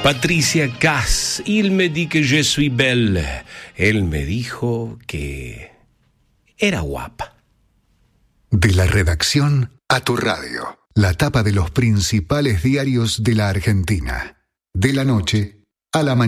Patricia Cass, il me dit que je suis belle. Él me dijo que era guapa. De la redacción a tu radio. La tapa de los principales diarios de la Argentina. De la noche a la mañana.